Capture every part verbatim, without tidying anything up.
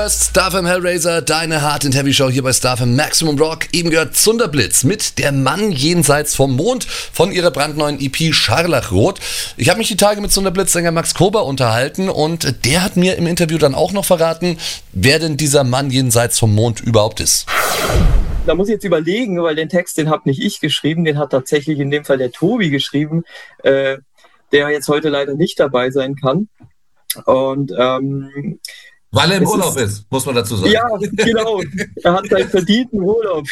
hörst Star F M Hellraiser, deine Hard and Heavy Show hier bei Star F M Maximum Rock. Eben gehört Zunderblitz mit Der Mann jenseits vom Mond von ihrer brandneuen E P Scharlachrot. Ich habe mich die Tage mit Zunderblitz-Sänger Max Kober unterhalten und der hat mir im Interview dann auch noch verraten, wer denn dieser Mann jenseits vom Mond überhaupt ist. Da muss ich jetzt überlegen, weil den Text, den habe nicht ich geschrieben, den hat tatsächlich in dem Fall der Tobi geschrieben, äh, der jetzt heute leider nicht dabei sein kann. Und ähm, weil er im Urlaub ist, ist, muss man dazu sagen. Ja, genau. Er hat seinen verdienten Urlaub.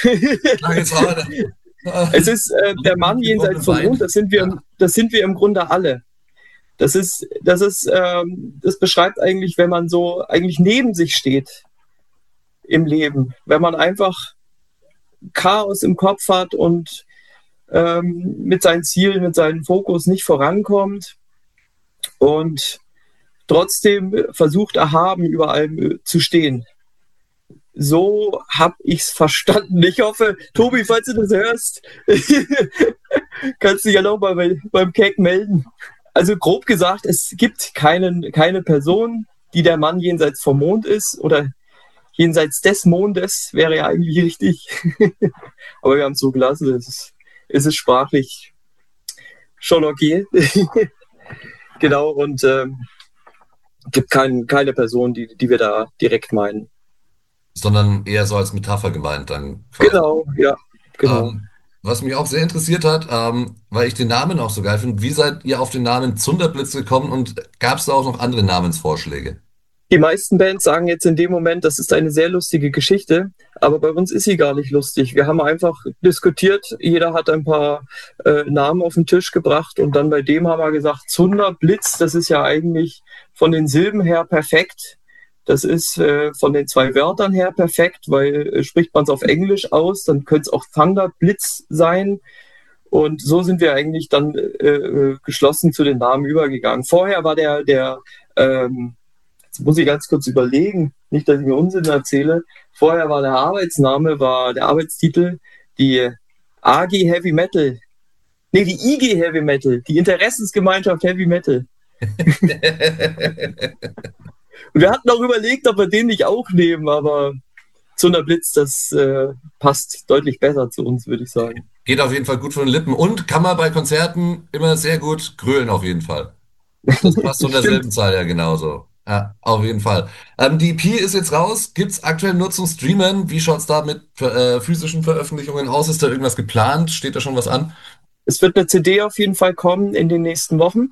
Es ist äh, der Mann jenseits vom Mond, das sind wir, das sind wir im Grunde alle. Das ist, das ist, ähm, das beschreibt eigentlich, wenn man so eigentlich neben sich steht im Leben, wenn man einfach Chaos im Kopf hat und ähm, mit seinen Zielen, mit seinem Fokus nicht vorankommt und trotzdem versucht erhaben über allem zu stehen. So habe ich es verstanden. Ich hoffe, Tobi, falls du das hörst, kannst du dich ja nochmal bei, beim Keck melden. Also grob gesagt, es gibt keinen, keine Person, die der Mann jenseits vom Mond ist oder jenseits des Mondes, wäre ja eigentlich richtig. Aber wir haben es so gelassen, es ist, es ist sprachlich schon okay. Genau, und ähm, gibt kein, keine Person, die, die wir da direkt meinen. Sondern eher so als Metapher gemeint dann. Quasi. Genau, ja, genau. Ähm, was mich auch sehr interessiert hat, ähm, weil ich den Namen auch so geil finde, wie seid ihr auf den Namen Zunderblitz gekommen und gab es da auch noch andere Namensvorschläge? Die meisten Bands sagen jetzt in dem Moment, das ist eine sehr lustige Geschichte, aber bei uns ist sie gar nicht lustig. Wir haben einfach diskutiert, jeder hat ein paar äh, Namen auf den Tisch gebracht und dann bei dem haben wir gesagt, Zunderblitz, das ist ja eigentlich von den Silben her perfekt. Das ist äh, von den zwei Wörtern her perfekt, weil äh, spricht man es auf Englisch aus, dann könnte es auch Thunderblitz sein. Und so sind wir eigentlich dann äh, geschlossen zu den Namen übergegangen. Vorher war der, der ähm, jetzt muss ich ganz kurz überlegen, nicht, dass ich mir Unsinn erzähle. Vorher war der Arbeitsname, war der Arbeitstitel die A G Heavy Metal. Nee, die I G Heavy Metal, die Interessensgemeinschaft Heavy Metal. Und wir hatten auch überlegt, ob wir den nicht auch nehmen, aber Zunderblitz, das äh, passt deutlich besser zu uns, würde ich sagen. Geht auf jeden Fall gut von den Lippen und kann man bei Konzerten immer sehr gut grölen auf jeden Fall. Das passt zu derselben Zahl ja genauso. Ja, auf jeden Fall. Ähm, die E P ist jetzt raus. Gibt es aktuell nur zum Streamen? Wie schaut es da mit äh, physischen Veröffentlichungen aus? Ist da irgendwas geplant? Steht da schon was an? Es wird eine C D auf jeden Fall kommen in den nächsten Wochen.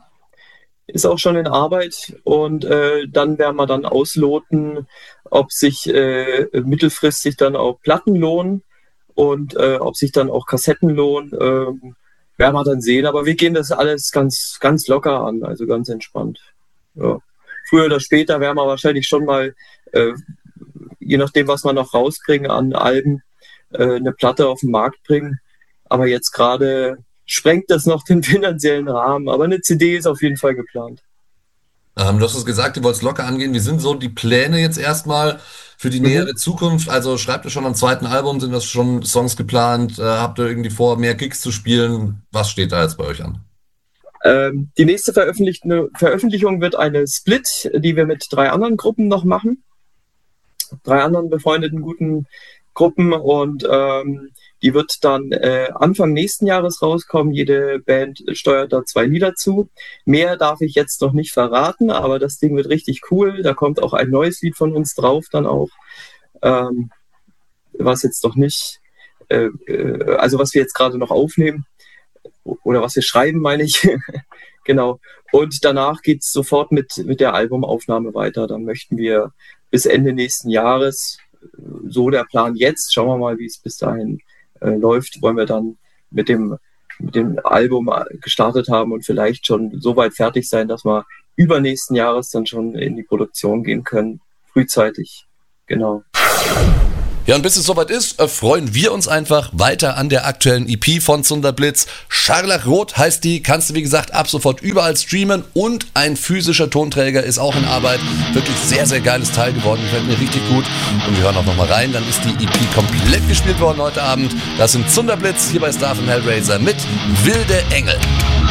Ist auch schon in Arbeit. Und äh, dann werden wir dann ausloten, ob sich äh, mittelfristig dann auch Platten lohnen und äh, ob sich dann auch Kassetten lohnen. Äh, werden wir dann sehen. Aber wir gehen das alles ganz, ganz locker an, also ganz entspannt. Ja. Früher oder später werden wir wahrscheinlich schon mal, äh, je nachdem, was wir noch rausbringen an Alben, äh, eine Platte auf den Markt bringen. Aber jetzt gerade sprengt das noch den finanziellen Rahmen. Aber eine C D ist auf jeden Fall geplant. Ähm, du hast es gesagt, du wolltest locker angehen. Wie sind so die Pläne jetzt erstmal für die nähere mhm. Zukunft? Also schreibt ihr schon am zweiten Album? Sind das schon Songs geplant? Äh, habt ihr irgendwie vor, mehr Gigs zu spielen? Was steht da jetzt bei euch an? Ähm, die nächste Veröffentlich- Veröffentlichung wird eine Split, die wir mit drei anderen Gruppen noch machen. Drei anderen befreundeten guten Gruppen und ähm, die wird dann äh, Anfang nächsten Jahres rauskommen. Jede Band steuert da zwei Lieder zu. Mehr darf ich jetzt noch nicht verraten, aber das Ding wird richtig cool. Da kommt auch ein neues Lied von uns drauf dann auch, ähm, was jetzt noch nicht, äh, äh, also was wir jetzt gerade noch aufnehmen. Oder was wir schreiben, meine ich. Genau. Und danach geht es sofort mit, mit der Albumaufnahme weiter. Dann möchten wir bis Ende nächsten Jahres, so der Plan jetzt, schauen wir mal, wie es bis dahin äh, läuft, wollen wir dann mit dem, mit dem Album gestartet haben und vielleicht schon so weit fertig sein, dass wir übernächsten Jahres dann schon in die Produktion gehen können. Frühzeitig. Genau. Ja, und bis es soweit ist, freuen wir uns einfach weiter an der aktuellen E P von Zunderblitz. Scharlachrot heißt die, kannst du wie gesagt ab sofort überall streamen und ein physischer Tonträger ist auch in Arbeit. Wirklich sehr, sehr geiles Teil geworden, gefällt mir richtig gut. Und wir hören auch nochmal rein, dann ist die E P komplett gespielt worden heute Abend. Das sind Zunderblitz hier bei Star F M Hellraiser mit Wilde Engel.